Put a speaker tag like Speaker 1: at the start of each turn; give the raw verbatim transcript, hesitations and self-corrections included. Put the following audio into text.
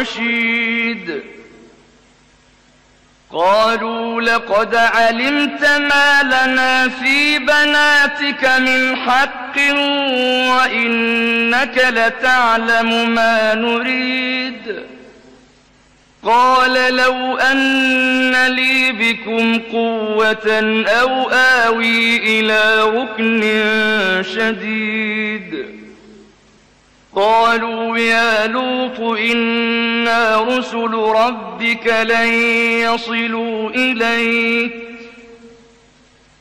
Speaker 1: رشيد قالوا لقد علمت ما لنا في بناتك من حق وإنك لتعلم ما نريد قال لو أن لي بكم قوة أو آوي إلى ركن شديد قالوا يا لوط إنا رسل ربك لن يصلوا إليك